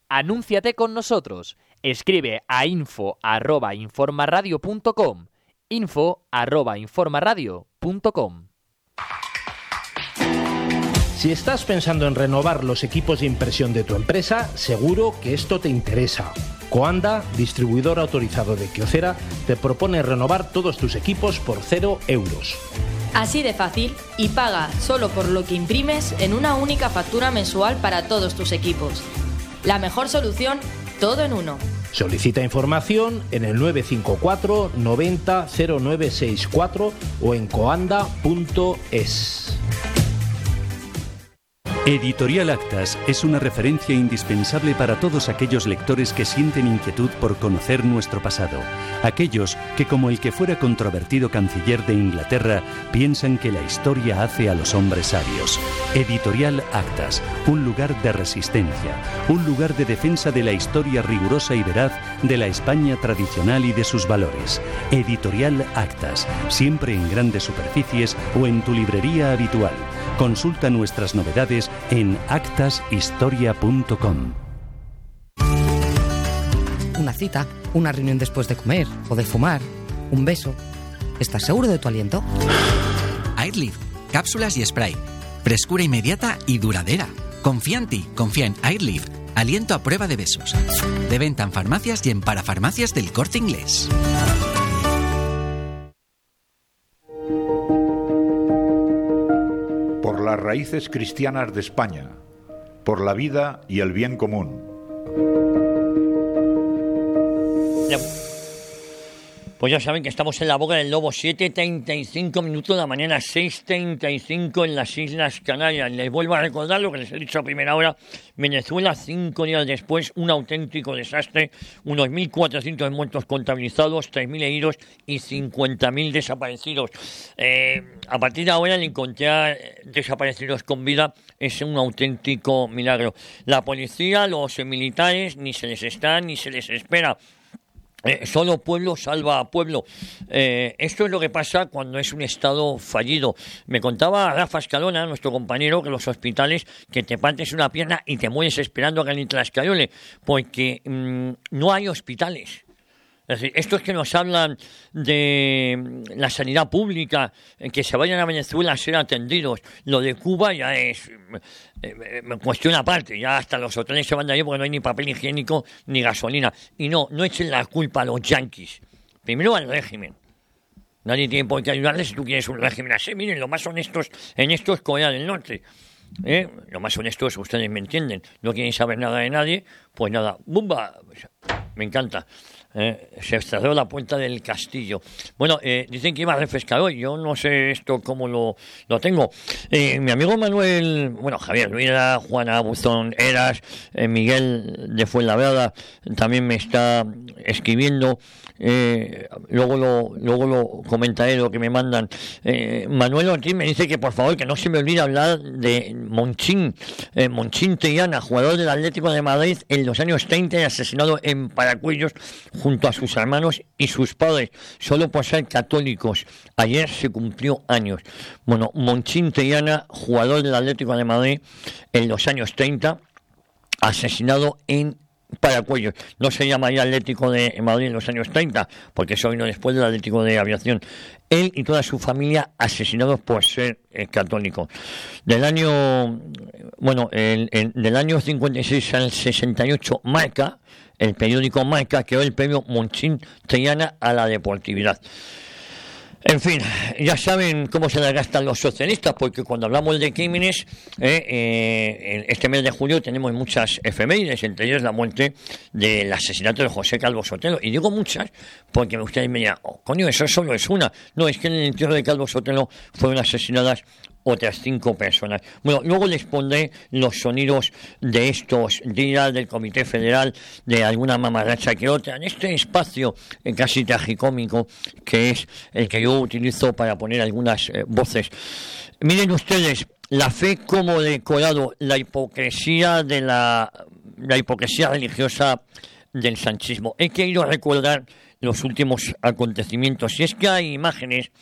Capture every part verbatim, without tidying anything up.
Anúnciate con nosotros. Escribe a info arroba informaradio punto com. info arroba informaradio punto com. Si estás pensando en renovar los equipos de impresión de tu empresa, seguro que esto te interesa. Coanda, distribuidor autorizado de Kyocera, te propone renovar todos tus equipos por cero euros. Así de fácil, y paga solo por lo que imprimes en una única factura mensual para todos tus equipos. La mejor solución, todo en uno. Solicita información en el nueve cinco cuatro noventa cero nueve sesenta y cuatro o en coanda punto es. Editorial Actas es una referencia indispensable para todos aquellos lectores que sienten inquietud por conocer nuestro pasado. Aquellos que, como el que fuera controvertido canciller de Inglaterra, piensan que la historia hace a los hombres sabios. Editorial Actas, un lugar de resistencia, un lugar de defensa de la historia rigurosa y veraz de la España tradicional y de sus valores. Editorial Actas, siempre en grandes superficies o en tu librería habitual. Consulta nuestras novedades en actas historia punto com. Una cita, una reunión después de comer o de fumar, un beso. ¿Estás seguro de tu aliento? Airlift, cápsulas y spray. Frescura inmediata y duradera. Confía en ti, confía en Airlift. Aliento a prueba de besos. De venta en farmacias y en parafarmacias del Corte Inglés. Por las raíces cristianas de España, por la vida y el bien común. Pues ya saben que estamos en la boca del lobo, siete treinta y cinco minutos de la mañana, seis treinta y cinco en las Islas Canarias. Les vuelvo a recordar lo que les he dicho a primera hora. Venezuela, cinco días después, un auténtico desastre. Unos mil cuatrocientos muertos contabilizados, tres mil heridos y cincuenta mil desaparecidos. Eh, a partir de ahora, el encontrar desaparecidos con vida es un auténtico milagro. La policía, los militares, ni se les está ni se les espera. Eh, solo pueblo salva a pueblo. Eh, esto es lo que pasa cuando es un Estado fallido. Me contaba Rafa Escalona, nuestro compañero, que los hospitales, que te partes una pierna y te mueres esperando a que alguien te la escayole, porque mmm, no hay hospitales. Es decir, estos que nos hablan de la sanidad pública, que se vayan a Venezuela a ser atendidos, lo de Cuba ya es eh, cuestión aparte, ya hasta los hoteles se van de ahí porque no hay ni papel higiénico ni gasolina. Y no, no echen la culpa a los yanquis, primero al régimen. Nadie tiene por qué ayudarles si tú quieres un régimen así. Miren, lo más honestos en esto es Corea del Norte. ¿Eh? Lo más honestos, ustedes me entienden, no quieren saber nada de nadie, pues nada, ¡bumba! Me encanta. Eh, se cerró la puerta del castillo. Bueno, eh, dicen que iba a refrescar hoy. Yo no sé esto cómo lo, lo tengo. Eh, mi amigo Manuel, bueno, Javier Ruida, Juana Buzón Eras, eh, Miguel de Fuenlabrada también me está escribiendo. Eh, luego lo luego lo comentaré lo que me mandan. Eh, Manuel Ortiz me dice que por favor que no se me olvide hablar de Monchín, eh, Monchín Triana, jugador del Atlético de Madrid en los años treinta y asesinado en Paracuellos junto a sus hermanos y sus padres, solo por ser católicos. Ayer se cumplió años. Bueno, Monchín Triana, jugador del Atlético de Madrid en los años treinta, asesinado en Paracuellos. No se llamaría Atlético de Madrid en los años treinta, porque eso vino después del Atlético de Aviación. Él y toda su familia asesinados por ser eh, católicos. Del año, bueno, el, el, del año cincuenta y seis al sesenta y ocho, Marca, el periódico Marca, creó el premio Monchín Triana a la deportividad. En fin, ya saben cómo se la gastan los socialistas, porque cuando hablamos de crímenes, eh, eh, este mes de julio tenemos muchas efemérides, entre ellas la muerte del asesinato de José Calvo Sotelo. Y digo muchas porque ustedes me dirán, oh, coño, eso solo es una. No, es que en el entierro de Calvo Sotelo fueron asesinadas otras cinco personas. Bueno, luego les pondré los sonidos de estos días del Comité Federal, de alguna mamarracha que otra, en este espacio eh, casi tragicómico que es el que yo utilizo para poner algunas eh, voces. Miren ustedes, la fe como decorado, la hipocresía de la, la hipocresía religiosa del sanchismo. He querido recordar los últimos acontecimientos, y es que hay imágenes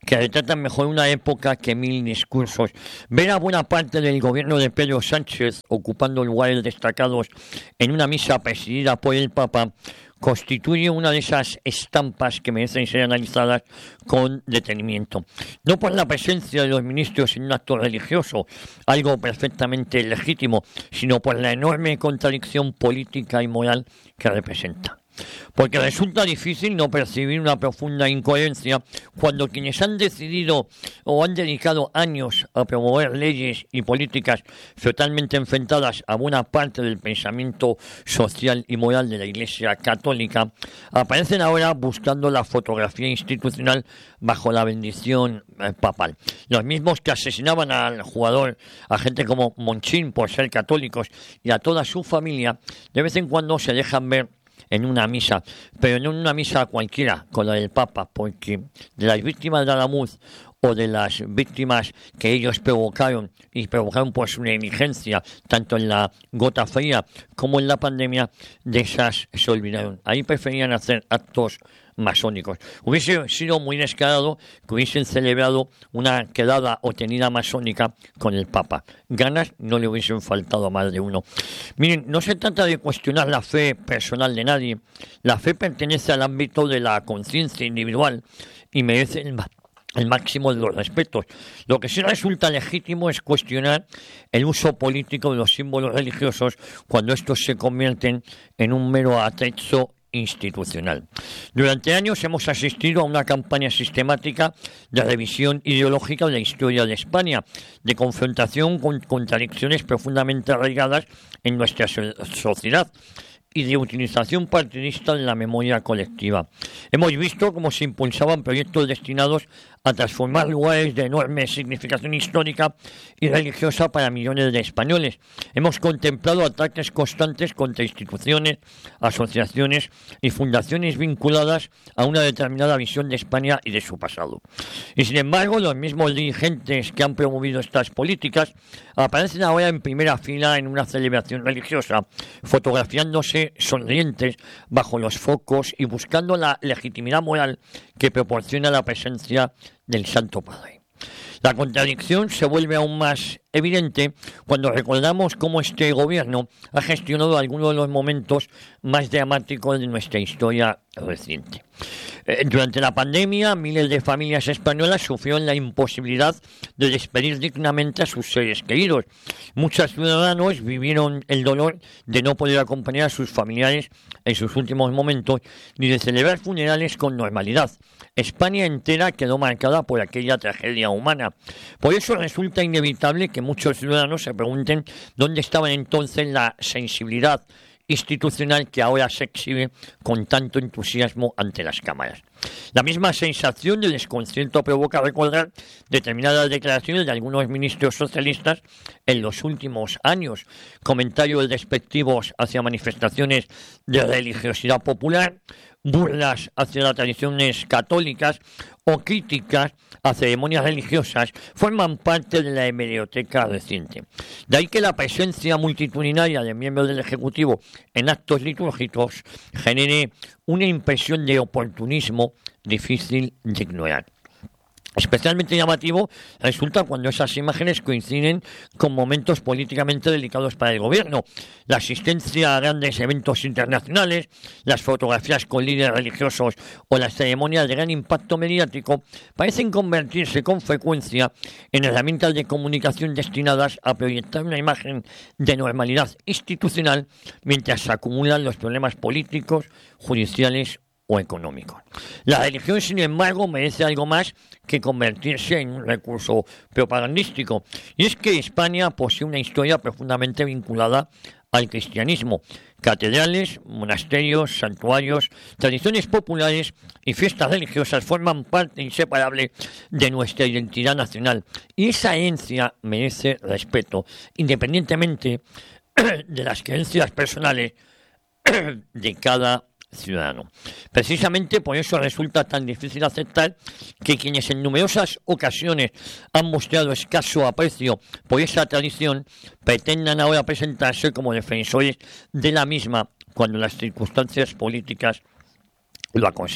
que retratan mejor una época que mil discursos. Ver a buena parte del gobierno de Pedro Sánchez ocupando lugares destacados en una misa presidida por el Papa constituye una de esas estampas que merecen ser analizadas con detenimiento. No por la presencia de los ministros en un acto religioso, algo perfectamente legítimo, sino por la enorme contradicción política y moral que representa. Porque resulta difícil no percibir una profunda incoherencia cuando quienes han decidido o han dedicado años a promover leyes y políticas totalmente enfrentadas a buena parte del pensamiento social y moral de la Iglesia Católica aparecen ahora buscando la fotografía institucional bajo la bendición eh, papal. Los mismos que asesinaban al jugador, a gente como Monchín por ser católicos y a toda su familia, de vez en cuando se dejan ver en una misa, pero no en una misa cualquiera, con la del Papa, porque de las víctimas de Alamuz o de las víctimas que ellos provocaron y provocaron por su negligencia, tanto en la gota fría como en la pandemia, de esas se olvidaron. Ahí preferían hacer actos masónicos. Hubiese sido muy descarado que hubiesen celebrado una quedada o tenida masónica con el Papa. Ganas no le hubiesen faltado a más de uno. Miren, no se trata de cuestionar la fe personal de nadie. La fe pertenece al ámbito de la conciencia individual y merece el, el máximo de los respetos. Lo que sí resulta legítimo es cuestionar el uso político de los símbolos religiosos cuando estos se convierten en un mero atrecho institucional. Durante años hemos asistido a una campaña sistemática de revisión ideológica de la historia de España, de confrontación con contradicciones profundamente arraigadas en nuestra sociedad y de utilización partidista de la memoria colectiva. Hemos visto cómo se impulsaban proyectos destinados a transformar lugares de enorme significación histórica y religiosa para millones de españoles. Hemos contemplado ataques constantes contra instituciones, asociaciones y fundaciones vinculadas a una determinada visión de España y de su pasado. Y sin embargo, los mismos dirigentes que han promovido estas políticas aparecen ahora en primera fila en una celebración religiosa, fotografiándose sonrientes bajo los focos y buscando la legitimidad moral que proporciona la presencia del Santo Padre. La contradicción se vuelve aún más evidente cuando recordamos cómo este gobierno ha gestionado algunos de los momentos más dramáticos de nuestra historia reciente. Eh, durante la pandemia, miles de familias españolas sufrieron la imposibilidad de despedir dignamente a sus seres queridos. Muchos ciudadanos vivieron el dolor de no poder acompañar a sus familiares en sus últimos momentos ni de celebrar funerales con normalidad. España entera quedó marcada por aquella tragedia humana. Por eso resulta inevitable que muchos ciudadanos se pregunten dónde estaba entonces la sensibilidad institucional que ahora se exhibe con tanto entusiasmo ante las cámaras. La misma sensación de desconcierto provoca recordar determinadas declaraciones de algunos ministros socialistas en los últimos años, comentarios despectivos hacia manifestaciones de religiosidad popular, burlas hacia las tradiciones católicas o críticas a ceremonias religiosas forman parte de la hemeroteca reciente. De ahí que la presencia multitudinaria de miembros del Ejecutivo en actos litúrgicos genere una impresión de oportunismo difícil de ignorar. Especialmente llamativo resulta cuando esas imágenes coinciden con momentos políticamente delicados para el gobierno. La asistencia a grandes eventos internacionales, las fotografías con líderes religiosos o las ceremonias de gran impacto mediático parecen convertirse con frecuencia en herramientas de comunicación destinadas a proyectar una imagen de normalidad institucional mientras se acumulan los problemas políticos, judiciales o económicos. La religión, sin embargo, merece algo más que convertirse en un recurso propagandístico. Y es que España posee una historia profundamente vinculada al cristianismo. Catedrales, monasterios, santuarios, tradiciones populares y fiestas religiosas forman parte inseparable de nuestra identidad nacional. Y esa herencia merece respeto, independientemente de las creencias personales de cada ciudadano. Precisamente por eso resulta tan difícil aceptar que quienes en numerosas ocasiones han mostrado escaso aprecio por esa tradición pretendan ahora presentarse como defensores de la misma cuando las circunstancias políticas lo aconsejan.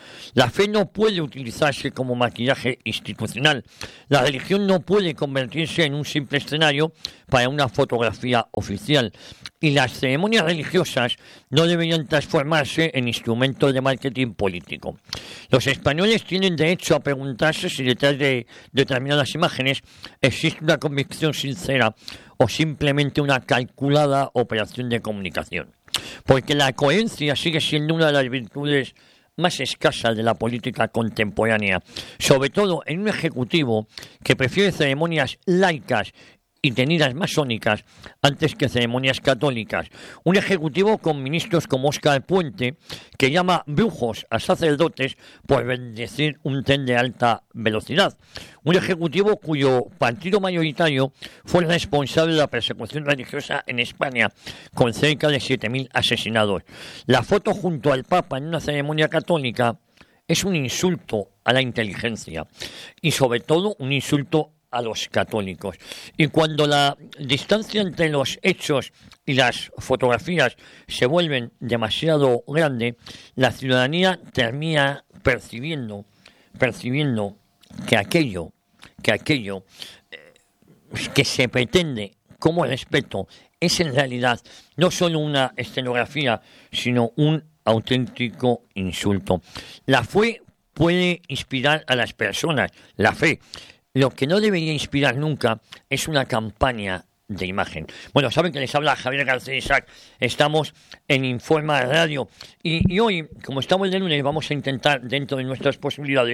La fe no puede utilizarse como maquillaje institucional. La religión no puede convertirse en un simple escenario para una fotografía oficial. Y las ceremonias religiosas no deberían transformarse en instrumentos de marketing político. Los españoles tienen derecho a preguntarse si detrás de determinadas imágenes existe una convicción sincera o simplemente una calculada operación de comunicación. Porque la coherencia sigue siendo una de las virtudes más escasas de la política contemporánea, sobre todo en un ejecutivo que prefiere ceremonias laicas y tenidas masónicas antes que ceremonias católicas. Un ejecutivo con ministros como Óscar Puente, que llama brujos a sacerdotes por bendecir un tren de alta velocidad. Un ejecutivo cuyo partido mayoritario fue responsable de la persecución religiosa en España, con cerca de siete mil asesinados. La foto junto al Papa en una ceremonia católica es un insulto a la inteligencia y sobre todo un insulto a los católicos. Y cuando la distancia entre los hechos y las fotografías se vuelven demasiado grande, la ciudadanía termina percibiendo, percibiendo que aquello, que aquello eh, que se pretende como respeto es en realidad no solo una escenografía, sino un auténtico insulto. La fe puede inspirar a las personas, la fe. Lo que no debería inspirar nunca es una campaña de imagen. Bueno, saben que les habla Javier García Isaac. Estamos en Informa Radio. Y, y hoy, como estamos de lunes, vamos a intentar, dentro de nuestras posibilidades,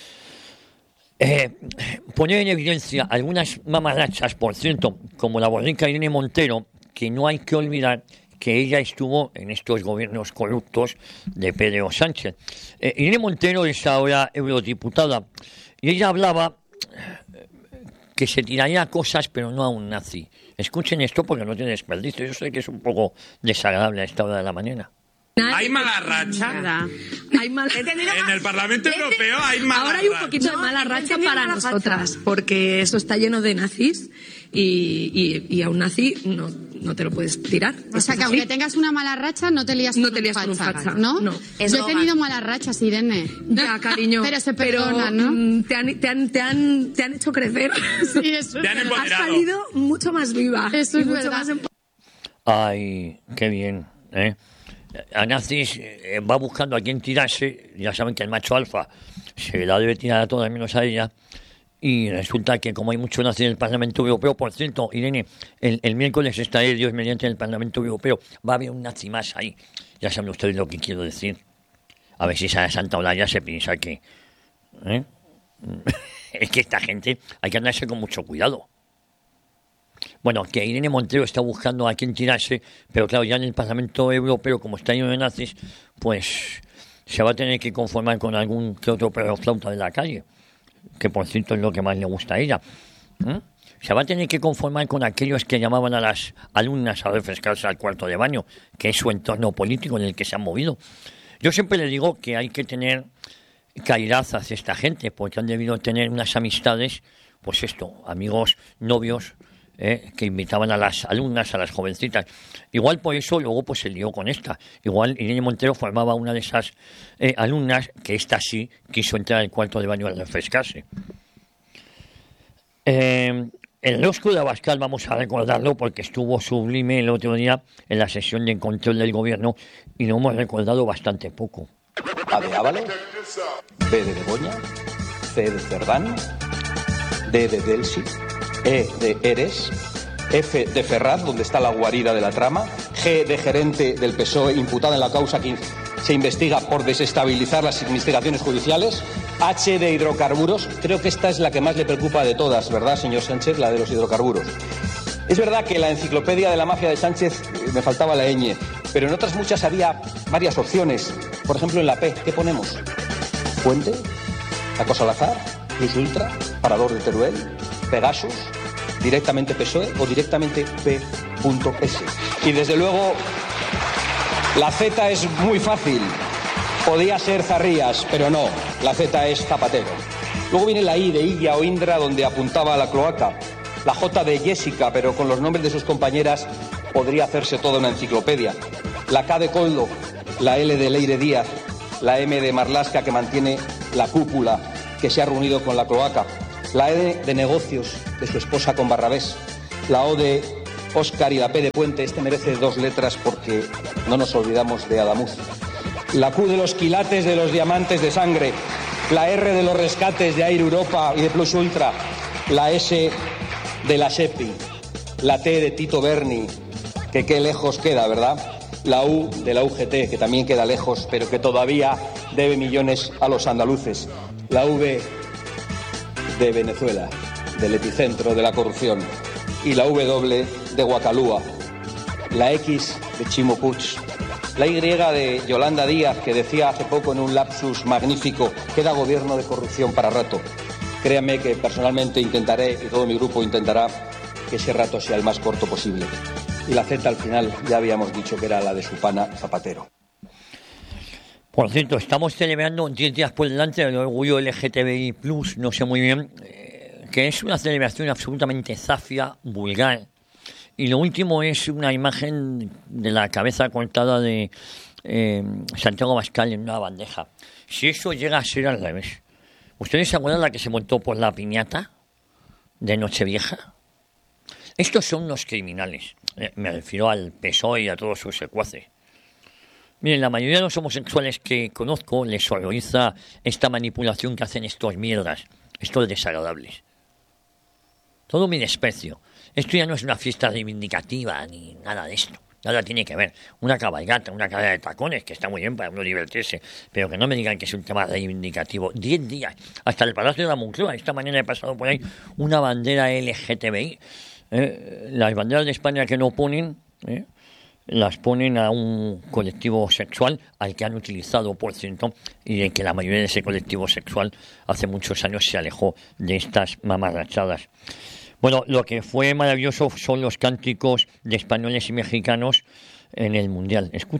eh, poner en evidencia algunas mamarrachas, por cierto, como la borrica Irene Montero, que no hay que olvidar que ella estuvo en estos gobiernos corruptos de Pedro Sánchez. Eh, Irene Montero es ahora eurodiputada y ella hablaba que se tiraría cosas, pero no a un nazi. Escuchen esto porque no tiene desperdicio. Yo sé que es un poco desagradable a esta hora de la mañana. Hay mala racha. Hay mala... En el Parlamento Europeo hay mala racha. Ahora hay un poquito de mala racha para nosotras, porque eso está lleno de nazis y, y, y a un nazi no, no te lo puedes tirar. O sea, que aunque tengas una mala racha, no te lías con, no te lías un, con facha, un facha, ¿no? no. Yo he tenido malas rachas, Irene. Ya, cariño. Pero se perdonan, pero, ¿no? Te han, te, han, te, han, te han hecho crecer. Sí, eso te han empoderado. Has salido mucho más viva. Eso es mucho verdad. más empo- Ay, qué bien, ¿eh? A nazis eh, va buscando a quien tirarse. Ya saben que el macho alfa se la debe tirar a todas menos a ella. Y resulta que como hay mucho nazi en el Parlamento Europeo, por cierto, Irene, el, el miércoles estaré, Dios mediante, en el Parlamento Europeo. Va a haber un nazi más ahí. Ya saben ustedes lo que quiero decir. A ver si esa Santa Olaya se piensa que... ¿eh? Es que esta gente hay que andarse con mucho cuidado. Bueno, que Irene Montero está buscando a quien tirarse, pero claro, ya en el Parlamento Europeo, como está lleno de nazis, pues se va a tener que conformar con algún que otro perro flauta de la calle, que por cierto es lo que más le gusta a ella. ¿Eh? Se va a tener que conformar con aquellos que llamaban a las alumnas a refrescarse al cuarto de baño, que es su entorno político en el que se han movido. Yo siempre le digo que hay que tener caridad hacia esta gente, porque han debido tener unas amistades, pues esto, amigos, novios, Eh, que invitaban a las alumnas, a las jovencitas. Igual por eso luego pues se lió con esta. Igual Irene Montero formaba una de esas eh, alumnas que esta sí quiso entrar al cuarto de baño a refrescarse. Eh, el Rosco de Abascal, vamos a recordarlo porque estuvo sublime el otro día en la sesión de control del gobierno y lo hemos recordado bastante poco. A de Ávalo, B de Begoña, C de Cerdán, D de Delsi, E de Eres, F de Ferraz, donde está la guarida de la trama, G de gerente del P S O E imputada en la causa que se investiga por desestabilizar las investigaciones judiciales, H de hidrocarburos. Creo que esta es la que más le preocupa de todas, ¿verdad, señor Sánchez? La de los hidrocarburos. Es verdad que en la enciclopedia de la mafia de Sánchez eh, me faltaba la ñ, pero en otras muchas había varias opciones. Por ejemplo, en la P, ¿qué ponemos? Puente, La Cosa al Azar, Plus Ultra, Parador de Teruel, Pegasus, directamente P S O E o directamente P S. Y desde luego la Z es muy fácil. Podía ser Zarrías, pero no, la Z es Zapatero. Luego viene la I de Illa o Indra, donde apuntaba a la cloaca. La J de Jessica, pero con los nombres de sus compañeras podría hacerse toda una enciclopedia. La K de Coldo, la L de Leire Díaz, la M de Marlaska, que mantiene la cúpula que se ha reunido con la cloaca, la E de negocios de su esposa con Barrabés, la O de Óscar y la P de Puente, este merece dos letras porque no nos olvidamos de Adamuz, la Q de los quilates de los diamantes de sangre, la R de los rescates de Air Europa y de Plus Ultra, la S de la SEPI, la T de Tito Berni, que qué lejos queda, ¿verdad? La U de la U G T, que también queda lejos, pero que todavía debe millones a los andaluces, la V de Venezuela, del epicentro de la corrupción, y la W de Guacalúa, la X de Chimo Puig, la Y de Yolanda Díaz, que decía hace poco en un lapsus magnífico, queda gobierno de corrupción para rato. Créanme que personalmente intentaré, y todo mi grupo intentará, que ese rato sea el más corto posible. Y la Z al final ya habíamos dicho que era la de su pana Zapatero. Por cierto, estamos celebrando diez días por delante del orgullo L G T B I plus, no sé muy bien, eh, que es una celebración absolutamente zafia, vulgar. Y lo último es una imagen de la cabeza cortada de eh, Santiago Abascal en una bandeja. Si eso llega a ser al revés. ¿Ustedes se acuerdan la que se montó por la piñata de Nochevieja? Estos son los criminales. Eh, me refiero al P S O E y a todos sus secuaces. Miren, la mayoría de los homosexuales que conozco les horroriza esta manipulación que hacen estos mierdas, estos desagradables. Todo mi desprecio. Esto ya no es una fiesta reivindicativa ni nada de esto. Nada tiene que ver. Una cabalgata, una carrera de tacones, que está muy bien para uno divertirse, pero que no me digan que es un tema reivindicativo. Diez días, hasta el Palacio de la Moncloa. Esta mañana he pasado por ahí una bandera L G T B I. Eh, las banderas de España que no ponen, eh, las ponen a un colectivo sexual al que han utilizado, por cierto, y de que la mayoría de ese colectivo sexual hace muchos años se alejó de estas mamarrachadas. Bueno, lo que fue maravilloso son los cánticos de españoles y mexicanos en el Mundial. Escucha.